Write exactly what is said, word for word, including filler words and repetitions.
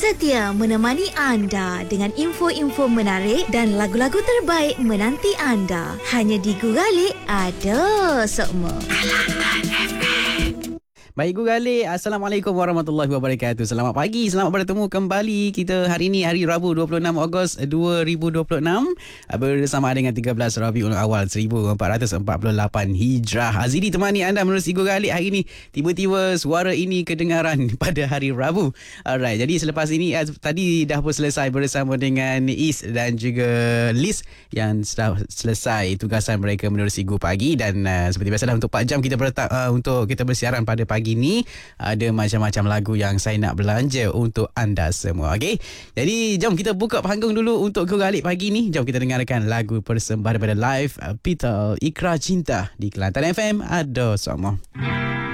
Setia menemani anda dengan info-info menarik dan lagu-lagu terbaik menanti anda. Hanya di Guralik ada semua. Kelantan F M. Baik Guralik, Assalamualaikum warahmatullahi wabarakatuh. Selamat pagi, selamat bertemu kembali kita hari ini, hari Rabu dua puluh enam Ogos dua ribu dua puluh enam, bersama dengan tiga belas Rabiul Awal seribu empat ratus empat puluh lapan Hijrah. Azidi temani anda menerusi Guralik hari ini. Tiba-tiba suara ini kedengaran pada hari Rabu. Alright, jadi selepas ini tadi dah pun selesai bersama dengan Is dan juga Liz yang sudah selesai tugasan mereka menerusi Gu Pagi. Dan uh, seperti biasalah untuk empat jam kita berletak uh, untuk kita bersiaran pada pagi ini. Ada macam-macam lagu yang saya nak belanja untuk anda semua. Okey. Jadi jom kita buka panggung dulu untuk Guralik pagi ni. Jom kita dengarkan lagu persembahan daripada Live Petal Ikrar Cinta di Kelantan F M. Ada semua.